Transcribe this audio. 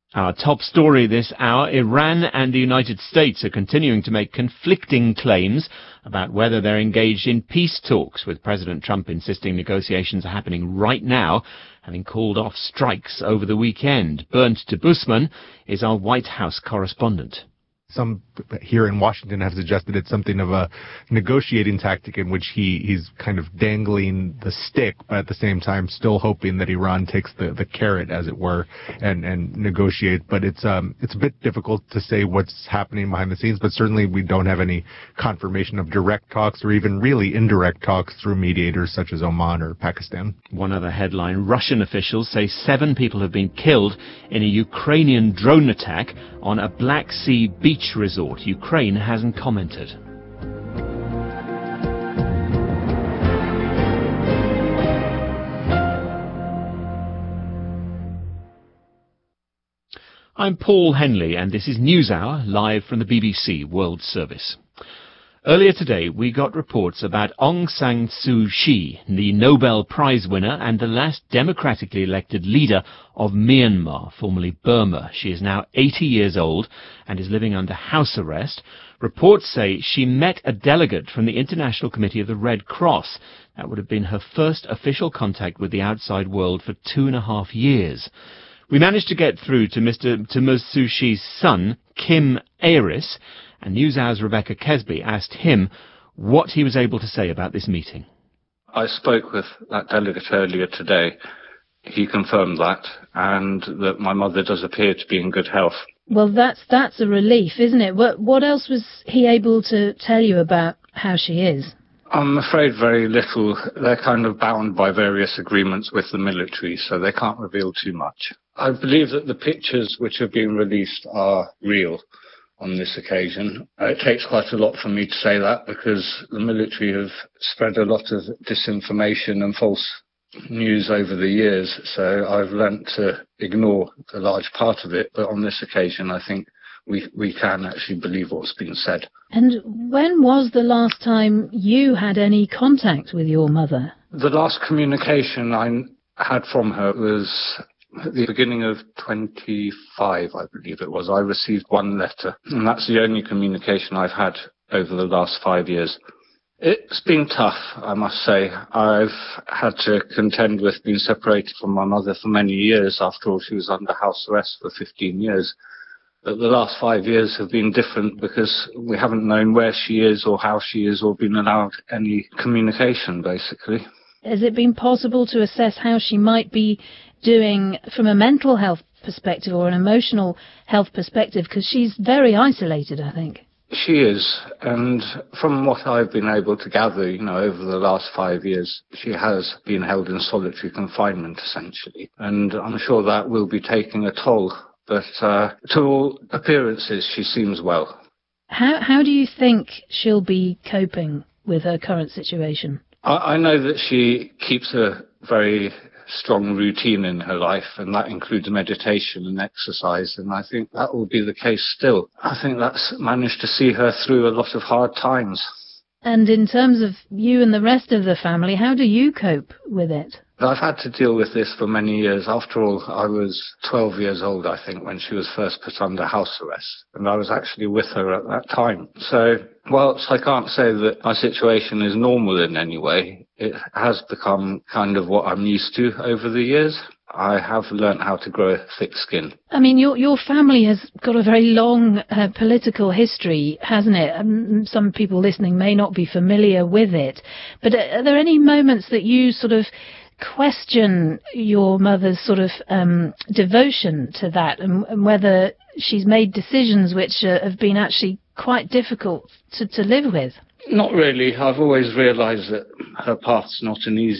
Our top story this hour, Iran and the United States are continuing to make conflicting claims about whether they're engaged in peace talks, with President Trump insisting negotiations are happening right now, having called off strikes over the weekend. Bernd de Busman is our White House correspondent. Some here in Washington have suggested it's something of a negotiating tactic in which he's kind of dangling the stick, but at the same time still hoping that Iran takes the carrot, as it were, and negotiate. But it's a bit difficult to say what's happening behind the scenes, but certainly we don't have any confirmation of direct talks or even really indirect talks through mediators such as Oman or Pakistan. One other headline, Russian officials say 7 people have been killed in a Ukrainian drone attack on a Black Sea beach resort. Ukraine hasn't commented. I'm Paul Henley, and this is NewsHour, live from the BBC World Service. Earlier today, we got reports about Aung San Suu Kyi, the Nobel Prize winner and the last democratically elected leader of Myanmar, formerly Burma. She is now 80 years old and is living under house arrest. Reports say she met a delegate from the International Committee of the Red Cross. That would have been her first official contact with the outside world for 2.5 years. We managed to get through to Ms. Suu Kyi's son, Kim Aris, and NewsHour's Rebecca Kesby asked him what he was able to say about this meeting. I spoke with that delegate earlier today. He confirmed that, and that my mother does appear to be in good health. Well, that's a relief, isn't it? What else was he able to tell you about how she is? I'm afraid very little. They're kind of bound by various agreements with the military, so they can't reveal too much. I believe that the pictures which have been released are real on this occasion. It takes quite a lot for me to say that, because the military have spread a lot of disinformation and false news over the years, so I've learnt to ignore a large part of it, but on this occasion I think we can actually believe what's been said. And when was the last time you had any contact with your mother? The last communication I had from her was at the beginning of 25, I believe it was. I received one letter, and that's the only communication I've had over the last 5 years. It's been tough, I must say. I've had to contend with being separated from my mother for many years. After all, she was under house arrest for 15 years. But the last 5 years have been different because we haven't known where she is or how she is or been allowed any communication, basically. Has it been possible to assess how she might be doing from a mental health perspective or an emotional health perspective? Because she's very isolated, I think. She is, and from what I've been able to gather, over the last 5 years, she has been held in solitary confinement, essentially. And I'm sure that will be taking a toll, but to all appearances, she seems well. How do you think she'll be coping with her current situation? I know that she keeps a very strong routine in her life, and that includes meditation and exercise, and I think that will be the case still. I think that's managed to see her through a lot of hard times. And in terms of you and the rest of the family, how do you cope with it? I've had to deal with this for many years. After all, I was 12 years old, I think, when she was first put under house arrest, and I was actually with her at that time. So, whilst I can't say that my situation is normal in any way, it has become kind of what I'm used to over the years. I have learnt how to grow a thick skin. I mean, your family has got a very long political history, hasn't it? Some people listening may not be familiar with it, but are there any moments that you sort of question your mother's sort of devotion to that, and whether she's made decisions which have been actually quite difficult to live with? Not really. I've always realised that her path's not an easy